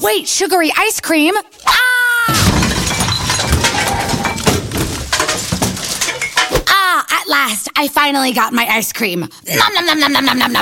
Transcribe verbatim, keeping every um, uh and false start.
Wait, sugary ice cream. Ah! Ah, at last, I finally got my ice cream. Nom nom nom nom nom nom nom nom.